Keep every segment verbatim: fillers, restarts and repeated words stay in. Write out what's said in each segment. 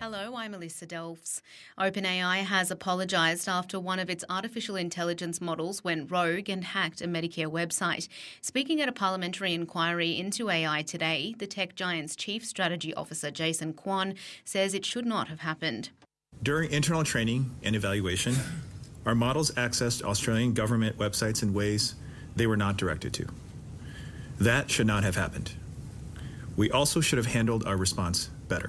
Hello, I'm Alyssa Delves. OpenAI has apologised after one of its artificial intelligence models went rogue and hacked a Medicare website. Speaking at a parliamentary inquiry into A I today, the tech giant's chief strategy officer, Jason Kwon, says it should not have happened. During internal training and evaluation, our models accessed Australian government websites in ways they were not directed to. That should not have happened. We also should have handled our response better.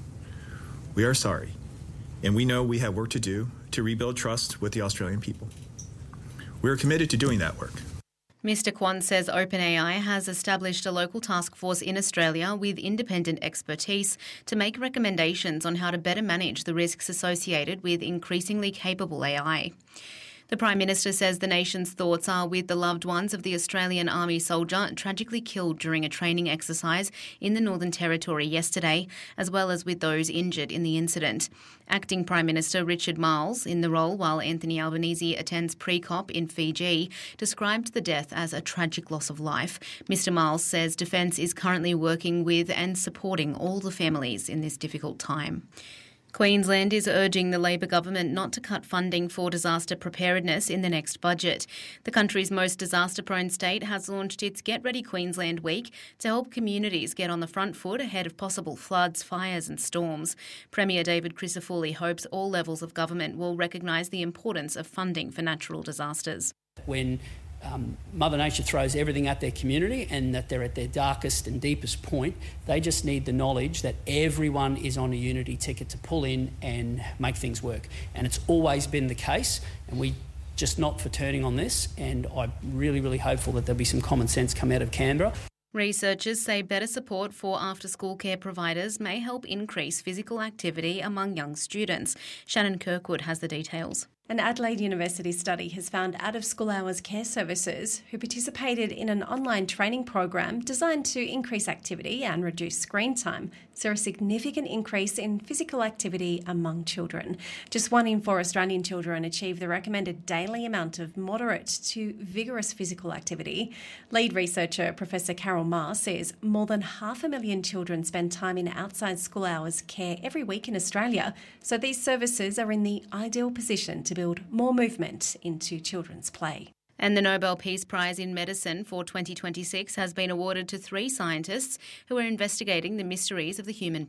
We are sorry, and we know we have work to do to rebuild trust with the Australian people. We are committed to doing that work. Mister Kwon says OpenAI has established a local task force in Australia with independent expertise to make recommendations on how to better manage the risks associated with increasingly capable A I. The Prime Minister says the nation's thoughts are with the loved ones of the Australian Army soldier tragically killed during a training exercise in the Northern Territory yesterday, as well as with those injured in the incident. Acting Prime Minister Richard Marles, in the role while Anthony Albanese attends pre-COP in Fiji, described the death as a tragic loss of life. Mister Marles says Defence is currently working with and supporting all the families in this difficult time. Queensland is urging the Labor government not to cut funding for disaster preparedness in the next budget. The country's most disaster-prone state has launched its Get Ready Queensland Week to help communities get on the front foot ahead of possible floods, fires and storms. Premier David Crisafulli hopes all levels of government will recognise the importance of funding for natural disasters. When Um, Mother Nature throws everything at their community and that they're at their darkest and deepest point, they just need the knowledge that everyone is on a unity ticket to pull in and make things work. And it's always been the case, and we just not for turning on this, and I'm really, really hopeful that there'll be some common sense come out of Canberra. Researchers say better support for after-school care providers may help increase physical activity among young students. Shannon Kirkwood has the details. An Adelaide University study has found out-of-school hours care services who participated in an online training program designed to increase activity and reduce screen time saw a significant increase in physical activity among children. Just one in four Australian children achieve the recommended daily amount of moderate to vigorous physical activity. Lead researcher Professor Carol Ma says more than half a million children spend time in outside school hours care every week in Australia, so these services are in the ideal position to build more movement into children's play. And the Nobel Peace Prize in Medicine for twenty twenty-six has been awarded to three scientists who are investigating the mysteries of the human